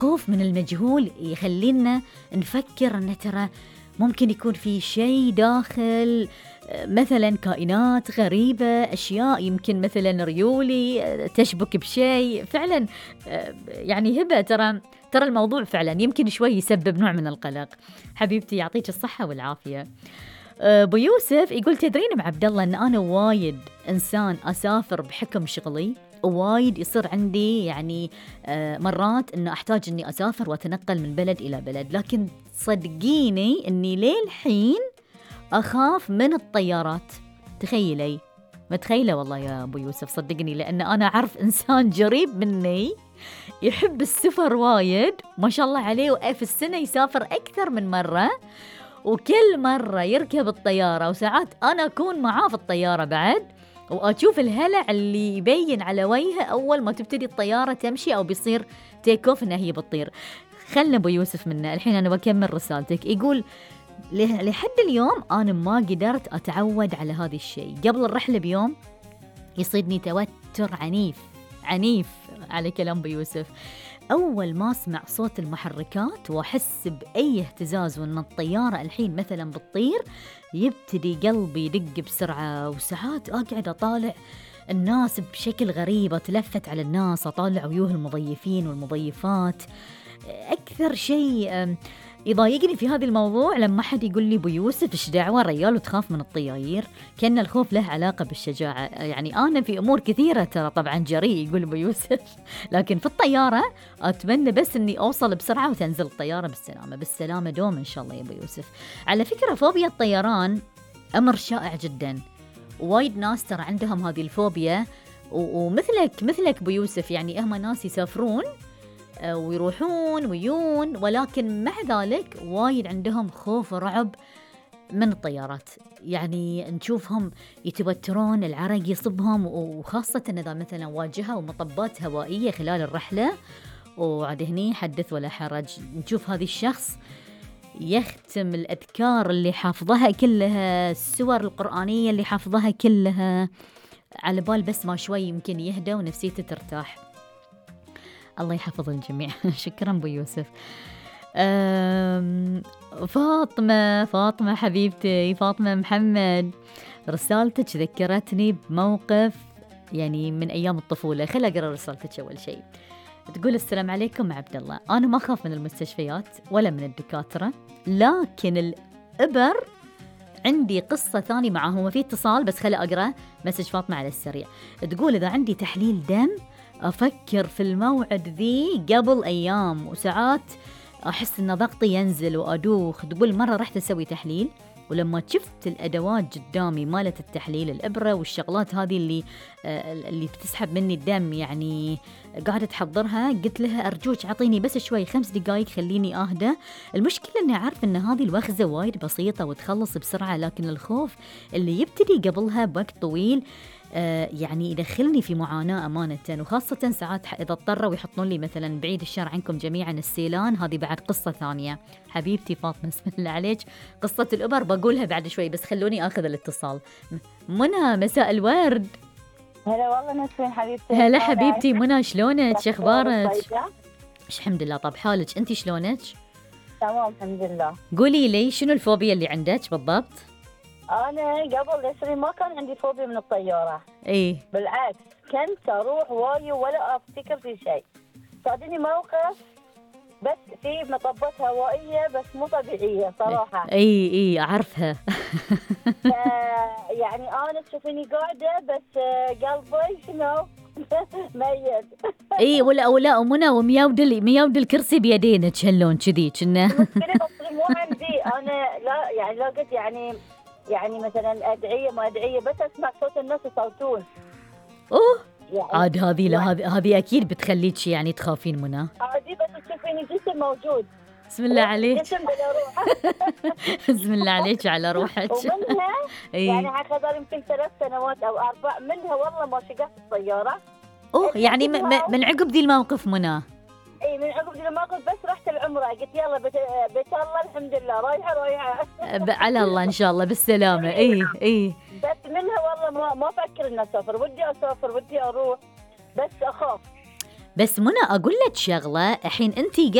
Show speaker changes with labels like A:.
A: خوف من المجهول يخلينا نفكر أن ترى ممكن يكون في شيء داخل، مثلا كائنات غريبة، أشياء يمكن مثلا ريولي تشبك بشيء فعلا. يعني هبة ترى الموضوع فعلا يمكن شوي يسبب نوع من القلق. حبيبتي يعطيك الصحة والعافية. أبو يوسف يقول تدرين ام عبد الله ان انا وايد انسان اسافر بحكم شغلي، وايد يصير عندي يعني مرات انه احتاج اني اسافر واتنقل من بلد الى بلد، لكن صدقيني اني للحين اخاف من الطيارات. تخيلي، متخيله والله يا ابو يوسف، صدقني لان انا اعرف انسان جريب مني يحب السفر وايد ما شاء الله عليه، وفي السنه يسافر اكثر من مره، وكل مرة يركب الطيارة وساعات أنا أكون معاه في الطيارة بعد، وأشوف الهلع اللي يبين على وجهه أول ما تبتدي الطيارة تمشي أو بيصير تيك أوف إنها هي بتطير. خلنا أبو يوسف منا الحين أنا بكمل رسالتك. يقول لحد اليوم أنا ما قدرت أتعود على هذا الشيء. قبل الرحلة بيوم يصيدني توتر عنيف على كلام أبو يوسف. أول ما أسمع صوت المحركات وأحس بأي اهتزاز وأن الطيارة الحين مثلا بتطير، يبتدي قلبي يدق بسرعة، وساعات أقعد أطالع الناس بشكل غريب، أتلفت على الناس، أطالع وجوه المضيفين والمضيفات. أكثر شيء يضايقني في هذا الموضوع لما حد يقول لي أبو يوسف إيش دعوة ريال وتخاف من الطياير، كأن الخوف له علاقة بالشجاعة. يعني أنا في أمور كثيرة ترى طبعا جريء يقول أبو يوسف، لكن في الطيارة أتمنى بس أني أوصل بسرعة وتنزل الطيارة بالسلامة دوم إن شاء الله يا أبو يوسف. على فكرة فوبيا الطيران أمر شائع جدا، وايد ناس ترى عندهم هذه الفوبيا، ومثلك أبو يوسف، يعني هم ناس يسافرون ويروحون ويون، ولكن مع ذلك وايد عندهم خوف ورعب من الطيارات. يعني نشوفهم يتوترون، العرق يصبهم، وخاصة إذا مثلا واجهوا مطبات هوائية خلال الرحلة، وعاد هني حدث ولا حرج، نشوف هذا الشخص يختم الأذكار اللي حافظها كلها، السور القرآنية اللي حافظها كلها، على بال بس ما شوي يمكن يهدى ونفسيته ترتاح. الله يحفظ الجميع. شكرا أبو يوسف. فاطمة حبيبتي، فاطمة محمد، رسالتك ذكرتني بموقف يعني من أيام الطفولة. خلي أقرأ رسالتك أول شيء. تقول السلام عليكم عبد الله، أنا ما أخاف من المستشفيات ولا من الدكاترة، لكن الإبر عندي قصة ثانية معهم. وفي اتصال بس خلي أقرأ مسج فاطمة على السريع. تقول إذا عندي تحليل دم أفكر في الموعد ذي قبل أيام، وساعات أحس إن ضغطي ينزل وأدوخ. تقول مرة رحت أسوي تحليل، ولما شفت الأدوات قدامي مالت التحليل، الإبرة والشغلات هذه اللي بتسحب مني الدم، يعني قاعدة تحضرها، قلت لها أرجوك عطيني بس شوي 5 دقايق خليني أهدى. المشكلة أني أعرف أن هذه الوخزة وايد بسيطة وتخلص بسرعة، لكن الخوف اللي يبتدي قبلها بوقت طويل يعني يدخلني في معاناة أمانة، وخاصة ساعات إذا اضطروا يحطون لي مثلا بعيد الشر عنكم جميعا السيلان، هذه بعد قصة ثانية. حبيبتي فاطمة بسم الله عليك، قصة الأبر بقولها بعد شوي، بس خلوني أخذ الاتصال. منى مساء الورد.
B: هلا والله نسرين حبيبتي.
A: هلا حبيبتي منى، شلونك؟ شو اخبارك؟ الحمد لله. طب حالك انت شلونك؟
B: تمام الحمد لله.
A: قولي لي شنو الفوبيا اللي عندك بالضبط؟
B: انا قبل نسرين ما كان عندي فوبيا من الطياره،
A: ايه
B: بالعكس كنت اروح وايد ولا افتكر في شيء. صادني موقف بس في مطبات هوائيه بس مو طبيعيه صراحه.
A: اي اعرفها.
B: يعني انا تشوفيني قاعده بس قلبي شنو ميت.
A: اي ولا ومنى ومياود الكرسي بيدينك هاللون كذي كنا.
B: المشكله بس مو عندي انا، لا يعني لا قلت يعني مثلا ادعيه ما ادعيه، بس اسمع صوت الناس يصوتون.
A: اوه
B: يعني
A: عاد هذه لا هذه اكيد بتخليك يعني تخافين منى.
B: عادي بس تشوفيني جسم موجود.
A: بسم الله عليك.
B: جسم بلا روح.
A: بسم الله عليك على روحك.
B: ومنها يعني هكذا يمكن 3 سنوات او 4 منها والله ما شقفت الطياره.
A: اوه يعني من عقب ذي الموقف منى.
B: اي من عقب ذي الموقف بس رحت العمره، قلت يلا بيت الله الحمد لله رايحه
A: على الله ان شاء الله بالسلامه. اي
B: بس منها والله ما افكر اني اسافر، ودي اسافر ودي اروح بس اخاف.
A: بس منى أقول لك شغلة، الحين أنتِ